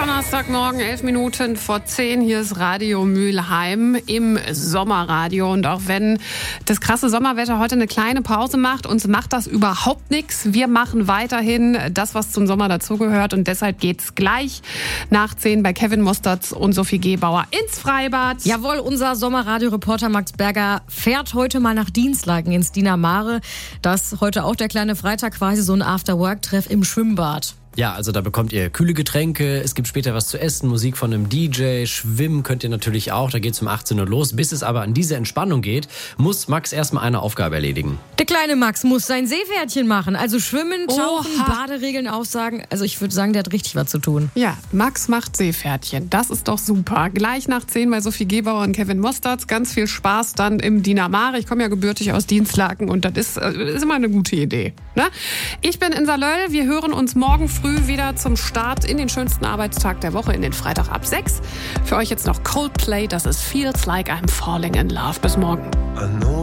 Donnerstagmorgen, 11 Minuten vor 10. Hier ist Radio Mülheim im Sommerradio. Und auch wenn das krasse Sommerwetter heute eine kleine Pause macht, uns macht das überhaupt nichts. Wir machen weiterhin das, was zum Sommer dazugehört. Und deshalb geht's gleich nach 10 bei Kevin Mosterz und Sophie Gebauer ins Freibad. Jawohl, unser Sommerradio-Reporter Max Berger fährt heute mal nach Dienstlaken ins Dinamare. Das ist heute auch der kleine Freitag, quasi so ein After-Work-Treff im Schwimmbad. Ja, also da bekommt ihr kühle Getränke, es gibt später was zu essen, Musik von einem DJ, schwimmen könnt ihr natürlich auch, da geht's um 18 Uhr los. Bis es aber an diese Entspannung geht, muss Max erstmal eine Aufgabe erledigen. Der kleine Max muss sein Seepferdchen machen, also schwimmen, tauchen, Baderegeln aufsagen. Also ich würde sagen, der hat richtig was zu tun. Ja, Max macht Seepferdchen, das ist doch super. Gleich nach 10 bei Sophie Gebauer und Kevin Mosterz. Ganz viel Spaß dann im Dinamare. Ich komme ja gebürtig aus Dienstlaken und das ist immer eine gute Idee. Ne? Ich bin in Salöll, wir hören uns morgen früh wieder zum Start in den schönsten Arbeitstag der Woche, in den Freitag ab 6. Für euch jetzt noch Coldplay, das ist Feels Like I'm Falling in Love. Bis morgen.